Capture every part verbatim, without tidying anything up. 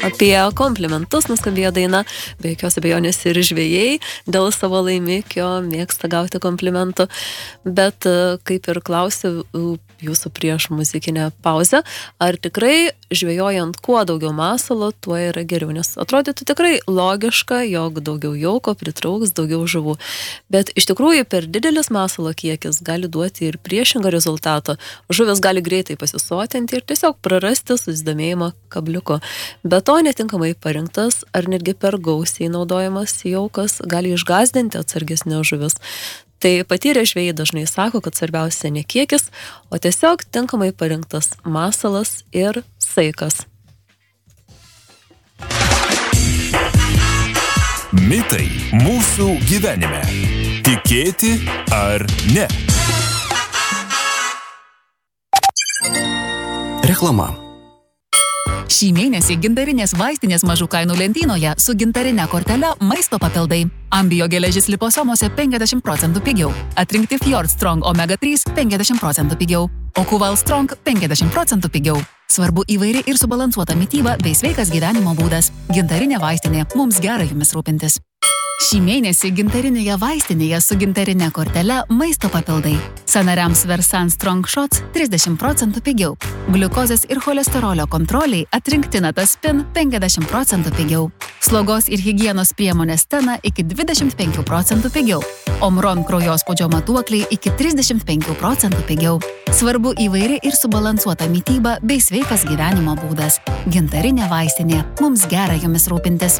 Apie komplimentus nuskambėjo daina, be jokios abejonės ir žvejai dėl savo laimikio mėgsta gauti komplimentų, bet kaip ir klausiu jūsų prieš muzikinę pauzę, ar tikrai žvejojant kuo daugiau masalo, tuo yra geriau, nes atrodytų tikrai logiška, jog daugiau jauko pritrauks daugiau žuvų, bet iš tikrųjų per didelis masalo kiekis gali duoti ir priešingą rezultatą, žuvis gali greitai pasisotinti ir tiesiog prarasti susidomėjimą kabliuku. Be to netinkamai parinktas ar netgi per gausiai naudojamas jaukas gali išgąsdinti atsargesnės žuvis. Tai patyrę žvejai dažnai sako, kad svarbiausia ne kiekis, o tiesiog tinkamai parinktas masalas ir saikas. Mitai mūsų gyvenime. Tikėti ar ne? Reklama. Šį mėnesį gintarinės vaistinės mažų kainų lentynoje su gintarine kortele maisto papildai. Ambio geležis liposomose penkiasdešimt procentų pigiau. Atrinkti Fjord Strong omega trys penkiasdešimt procentų pigiau. O Kuval Strong penkiasdešimt procentų pigiau. Svarbu įvairi ir subalansuota mityba bei sveikas gyvenimo būdas. Gintarinė vaistinė. Mums gera jumis rūpintis. Šį mėnesį gintarinėje vaistinėje su gintarine kortele maisto papildai. Sąnariams Versan Strong Shots trisdešimt procentų pigiau. Gliukozės ir cholesterolio kontroliai atrinkti Nataspin penkiasdešimt procentų pigiau. Slogos ir higienos priemonės Stena iki dvidešimt penkių procentų pigiau. Omron kraujospūdžio matuokliai iki trisdešimt penkių procentų pigiau. Svarbu įvairi ir subalansuota mityba bei sveikas gyvenimo būdas. Gintarinė vaistinė. Mums gera jumis rūpintis.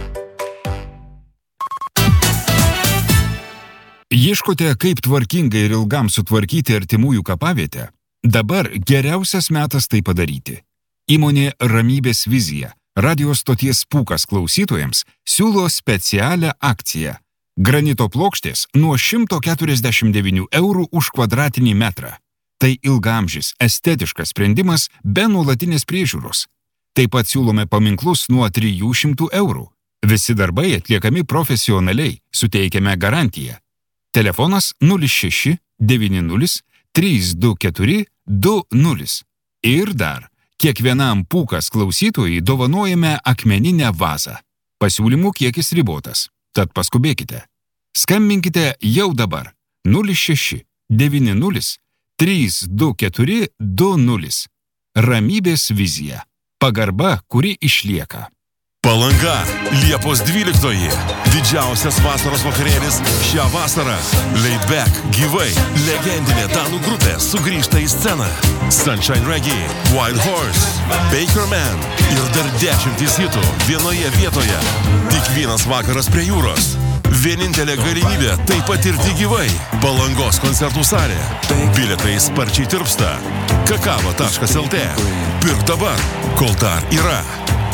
Ieškote, kaip tvarkingai ir ilgam sutvarkyti artimųjų kapavietę? Dabar geriausias metas tai padaryti. Įmonė Ramybės vizija, radio stoties Pūkas klausytojams, siūlo specialią akciją. Granito plokštės nuo šimto keturiasdešimt devynių eurų už kvadratinį metrą. Tai ilgamžis, estetiškas sprendimas be nuolatinės priežiūros. Taip pat siūlome paminklus nuo trijų šimtų eurų. Visi darbai atliekami profesionaliai, suteikiame garantiją. Telefonas nulis šeši devyni nulis trys du keturi du nulis. Ir dar, kiekvienam Pūkas klausytojui dovanojame akmeninę vazą. Pasiūlymų kiekis ribotas, tad paskubėkite. Skambinkite jau dabar nulis šeši devyni nulis trys du keturi du nulis. Ramybės vizija. Pagarba, kuri išlieka. Palanga, Liepos dvyliktoji. Didžiausias vasaros vakarėlis šią vasarą. Laid Back, gyvai, legendinė danų grupė sugrįžta į sceną. Sunshine Reggae, Wild Horse, Baker Man ir dar dešimtys hitų vienoje vietoje. Tik vienas vakaras prie jūros. Vienintelė galimybė tai patirti gyvai. Palangos koncertų salė. Bilietai sparčiai tirpsta. kakava taškas el te. Pirk dabar, kol dar yra.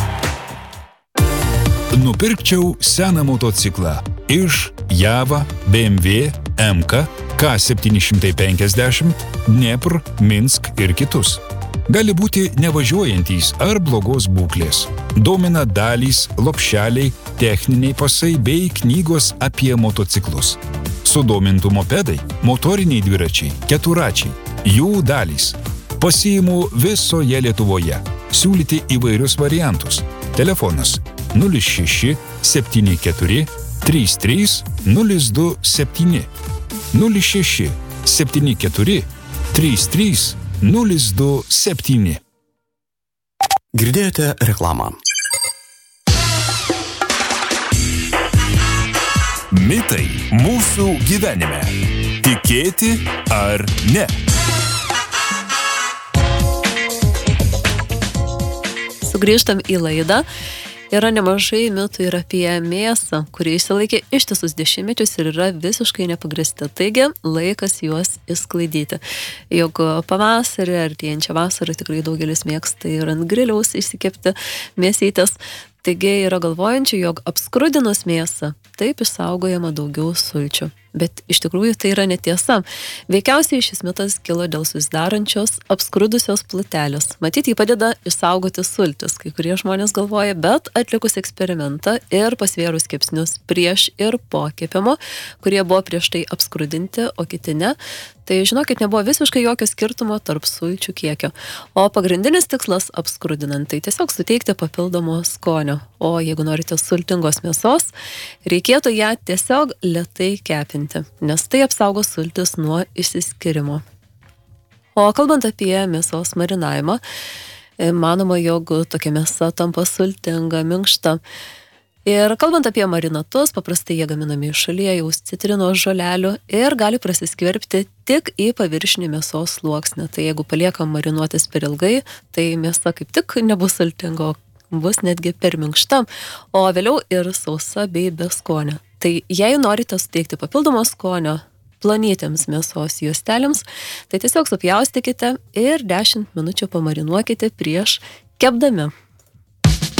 Nupirkčiau seną motociklą iš Java, B M W, M K, K septyni šimtai penkiasdešimt, Dnepr, Minsk ir kitus. Gali būti nevažiuojantys ar blogos būklės. Domina dalys, lopšeliai, techniniai pasai bei knygos apie motociklus. Sudomintų mopedai, motoriniai dviračiai, keturačiai, jų dalys. Pasiimu visoje Lietuvoje. Siūlyti įvairius variantus. Telefonas nulis šeši septyni keturi trys trys nulis du septyni nulis šeši septyni keturi trys trys nulis du septyni. Girdėjote reklamą. Mitai mūsų gyvenime. Tikėti ar ne? Sugrįžtam į laidą. Yra nemažai mitų ir apie mėsą, kurie išsilaikė ištisus dešimtmečius ir yra visiškai nepagrįsti. Taigi, laikas juos išsklaidyti. Jog pavasarį, artėjančią vasarą tikrai daugelis mėgsta ir ant griliaus išsikepti mėsytės. Taigi yra galvojančių, jog apskrudinus mėsą, taip išsaugojama daugiau sulčių. bet iš tikrųjų tai yra netiesa. Veikiausiai šis mitas kilo dėl susidarančios apskrudusios plutelės. Matyt, jį padeda išsaugoti sultis, kai kurie žmonės galvoja, bet atlikus eksperimentą ir pasvėrus kepsnius prieš ir po kepimo, kurie buvo prieš tai apskrudinti, o kiti ne, tai žinokit, nebuvo visiškai jokio skirtumo tarp sulčių kiekio. O pagrindinis tikslas apskrudinant, tai tiesiog suteikti papildomo skonio. O jeigu norite sultingos mėsos, reikėtų ją tiesiog lėtai kepinti, nes tai apsaugo sultis nuo išsiskyrimo. O kalbant apie mėsos marinavimą, manoma, jog tokia mėsa tampa sultinga, minkšta. Ir kalbant apie marinatus, paprastai jie gaminami iš aliejaus, citrinos, žolelių ir gali prasiskverbti tik į paviršinį mėsos sluoksnį. Tai jeigu paliekam marinuotis per ilgai, tai mėsa kaip tik nebus sultinga, bus netgi per minkšta, o vėliau ir sausa bei be skonio. Tai jei norite suteikti papildomo skonio plonytėms mėsos juostelėms, tai tiesiog supjaustykite ir dešimt minučių pamarinuokite prieš kepdami.